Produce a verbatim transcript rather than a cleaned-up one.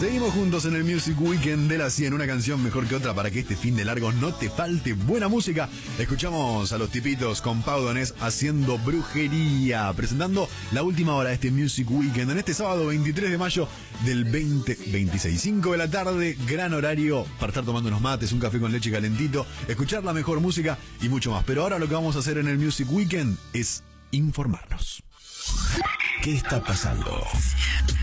Seguimos juntos en el Music Weekend de la cien, una canción mejor que otra para que este fin de largo no te falte buena música. Escuchamos a los tipitos con Pau Donés haciendo brujería, presentando la última hora de este Music Weekend en este sábado veintitrés de mayo del veinte veintiséis. cinco de la tarde, gran horario para estar tomando unos mates, un café con leche calentito, escuchar la mejor música y mucho más. Pero ahora lo que vamos a hacer en el Music Weekend es informarnos. ¿Qué está pasando?